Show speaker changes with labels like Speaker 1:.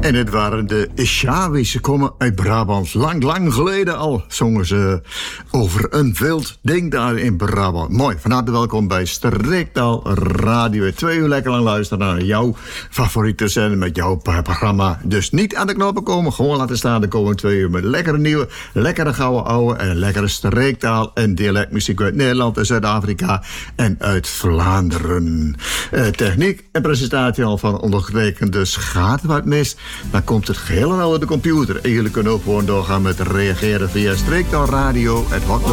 Speaker 1: En het waren de Ishawi's. Ze komen uit Brabant. Lang geleden al zongen ze over een wild ding daar in Brabant. Mooi, van harte welkom bij Streektaal Radio. 2 uur lekker lang luisteren naar jouw favoriete zender met jouw programma. Dus niet aan de knoppen komen, gewoon laten staan de komende 2 uur met lekkere nieuwe, lekkere gouden ouwe en lekkere streektaal en dialectmuziek uit Nederland en Zuid-Afrika en uit Vlaanderen. Techniek en presentatie al van ondergetekend. Dus gaat er wat mis, dan komt het geheel en al uit de computer. En jullie kunnen ook gewoon doorgaan met reageren via streektaalradio. Het